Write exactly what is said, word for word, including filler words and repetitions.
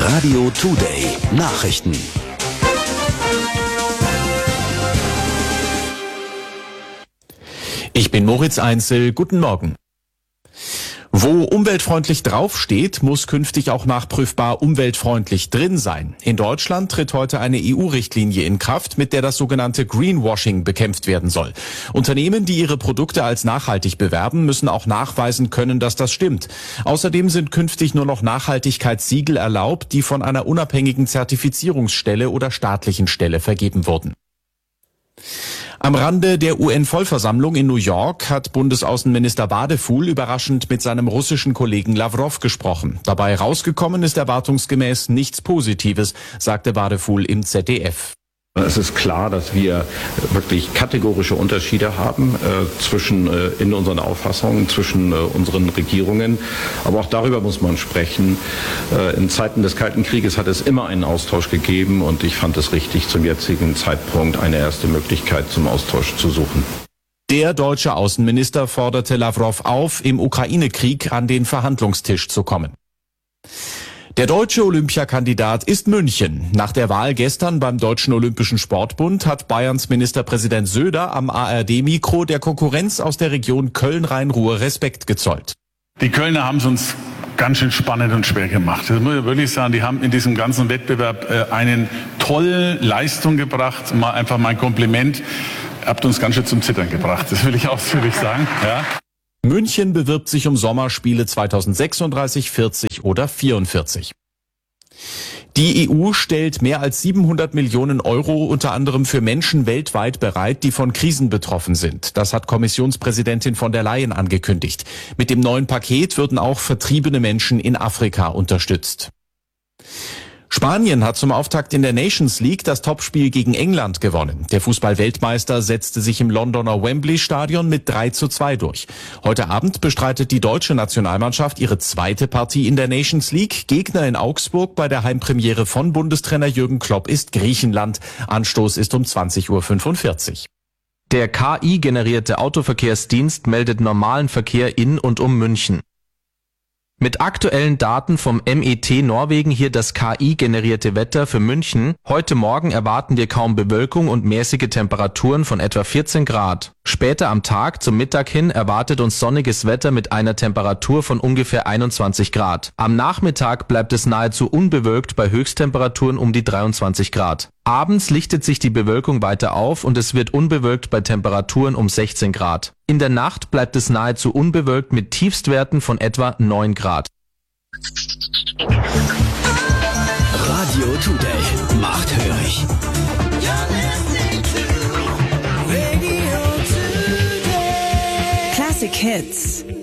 Radio Today Nachrichten. Ich bin Moritz Einzel, guten Morgen. Wo umweltfreundlich draufsteht, muss künftig auch nachprüfbar umweltfreundlich drin sein. In Deutschland tritt heute eine E U-Richtlinie in Kraft, mit der das sogenannte Greenwashing bekämpft werden soll. Unternehmen, die ihre Produkte als nachhaltig bewerben, müssen auch nachweisen können, dass das stimmt. Außerdem sind künftig nur noch Nachhaltigkeitssiegel erlaubt, die von einer unabhängigen Zertifizierungsstelle oder staatlichen Stelle vergeben wurden. Am Rande der U N-Vollversammlung in New York hat Bundesaußenminister Wadefuhl überraschend mit seinem russischen Kollegen Lawrow gesprochen. Dabei rausgekommen ist erwartungsgemäß nichts Positives, sagte Wadefuhl im Z D F. Es ist klar, dass wir wirklich kategorische Unterschiede haben äh, zwischen äh, in unseren Auffassungen, zwischen äh, unseren Regierungen. Aber auch darüber muss man sprechen. Äh, in Zeiten des Kalten Krieges hat es immer einen Austausch gegeben und ich fand es richtig, zum jetzigen Zeitpunkt eine erste Möglichkeit zum Austausch zu suchen. Der deutsche Außenminister forderte Lawrow auf, im Ukraine-Krieg an den Verhandlungstisch zu kommen. Der deutsche Olympiakandidat ist München. Nach der Wahl gestern beim Deutschen Olympischen Sportbund hat Bayerns Ministerpräsident Söder am A R D-Mikro der Konkurrenz aus der Region Köln-Rhein-Ruhr Respekt gezollt. Die Kölner haben es uns ganz schön spannend und schwer gemacht. Das muss ich wirklich sagen. Die haben in diesem ganzen Wettbewerb äh, eine tolle Leistung gebracht. Mal einfach mein Kompliment. Habt uns ganz schön zum Zittern gebracht. Das will ich ausführlich sagen. Ja. München bewirbt sich um Sommerspiele zweitausendsechsunddreißig, vierzig oder vierundvierzig. Die E U stellt mehr als siebenhundert Millionen Euro unter anderem für Menschen weltweit bereit, die von Krisen betroffen sind. Das hat Kommissionspräsidentin von der Leyen angekündigt. Mit dem neuen Paket würden auch vertriebene Menschen in Afrika unterstützt. Spanien hat zum Auftakt in der Nations League das Topspiel gegen England gewonnen. Der Fußball-Weltmeister setzte sich im Londoner Wembley-Stadion mit drei zu zwei durch. Heute Abend bestreitet die deutsche Nationalmannschaft ihre zweite Partie in der Nations League. Gegner in Augsburg bei der Heimpremiere von Bundestrainer Jürgen Klopp ist Griechenland. Anstoß ist um zwanzig Uhr fünfundvierzig. Der K I-generierte Autoverkehrsdienst meldet normalen Verkehr in und um München. Mit aktuellen Daten vom M E T Norwegen hier das K I-generierte Wetter für München. Heute Morgen erwarten wir kaum Bewölkung und mäßige Temperaturen von etwa vierzehn Grad. Später am Tag zum Mittag hin erwartet uns sonniges Wetter mit einer Temperatur von ungefähr einundzwanzig Grad. Am Nachmittag bleibt es nahezu unbewölkt bei Höchsttemperaturen um die dreiundzwanzig Grad. Abends lichtet sich die Bewölkung weiter auf und es wird unbewölkt bei Temperaturen um sechzehn Grad. In der Nacht bleibt es nahezu unbewölkt mit Tiefstwerten von etwa neun Grad. Radio Today macht hörig. Classic Hits.